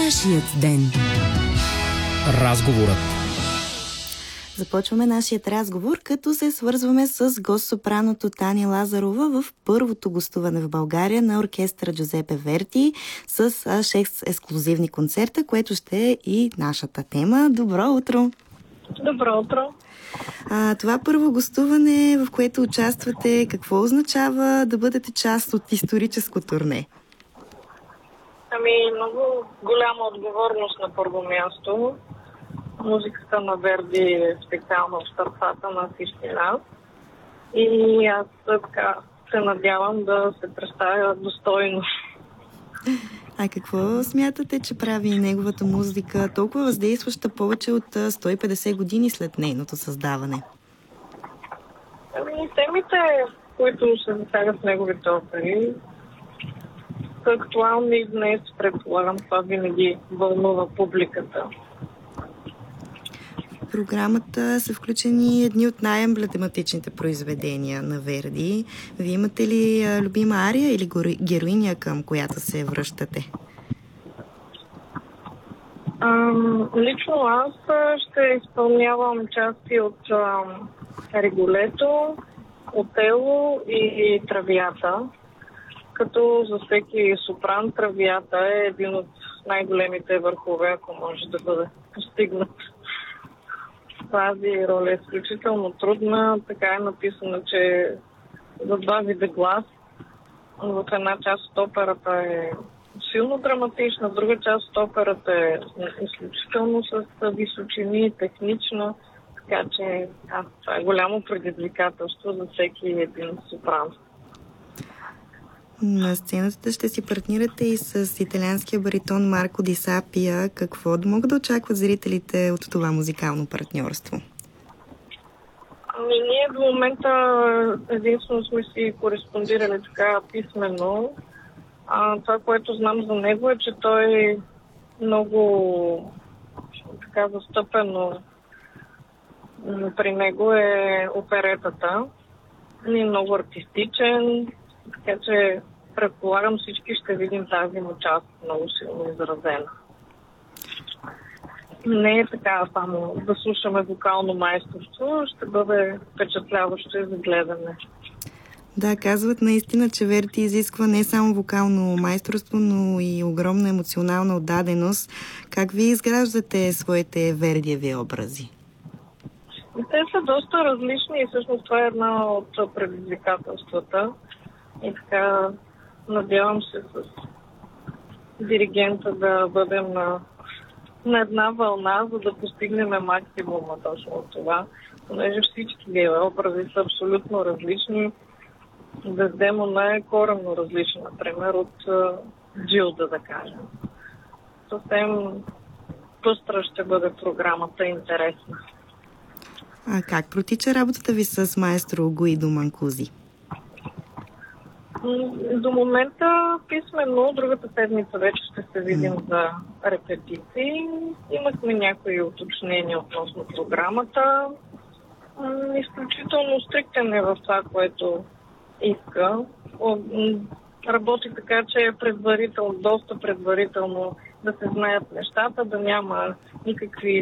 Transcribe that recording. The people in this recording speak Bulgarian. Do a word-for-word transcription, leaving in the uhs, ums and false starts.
Нашият ден. Разговорът. Започваме нашият разговор, като се свързваме с гост-сопраното Таня Лазарова в първото гостуване в България на оркестъра Джузепе Верди с шест ексклузивни концерта, което ще е и нашата тема. Добро утро! Добро утро! А, това първо гостуване, в което участвате, какво означава да бъдете част от историческо турне? Ами, много голяма отговорност на първо място. Музиката на Верди е специална в сърцата на всички нас. И аз така се надявам да се представя достойно. А какво смятате, че прави неговата музика толкова въздействаща повече от сто и петдесет години след нейното създаване? Ами, темите, които се засягат в неговите опери, са актуални и днес, предполагам, това винаги вълнува публиката. В програмата са включени едни от най-емблематичните произведения на Верди. Вие имате ли любима ария или героиня, към която се връщате? Ам, лично аз ще изпълнявам части от ам, Риголето, Отело и Травията. Като за всеки сопран Травията е един от най-големите върхове, ако може да бъде постигнат. Тази роля е изключително трудна. Така е написано, че за два вида глас. В една част от операта е силно драматична, в друга част от операта е изключително с височини, технична. Така че а, това е голямо предизвикателство за всеки един сопран. На сцената ще си партнирате и с италианския баритон Марко Ди Сапия. Какво да могат да очакват зрителите от това музикално партньорство? Ами ние до момента единствено сме си кореспондирали така писменно. А, това, което знам за него е, че той е много така застъпено при него е оперетата. Не е много артистичен, така че предполагам всички ще видим тази му част много силно изразена. Не е така само да слушаме вокално майсторство, ще бъде впечатляващо и за гледане. Да, казват наистина, че Верди изисква не само вокално майсторство, но и огромна емоционална отдаденост. Как ви изграждате своите Вердиеви образи? Те са доста различни и всъщност това е една от предизвикателствата. И така, надявам се с диригента да бъдем на, на една вълна, за да постигнем максимума точно от това. Понеже всички образи са абсолютно различни. Дездемона е коренно различна, например, от Джилда, да кажем. Съвсем пъстра ще бъде програмата, интересна. А как протича работата ви с маестро Гуидо Манкузи? До момента писменно, другата седмица вече ще се видим mm. за репетиции. Имахме някои уточнения относно програмата. Изключително стриктен е в това, което иска. Работи така, че е предварително, доста предварително да се знаят нещата, да няма никакви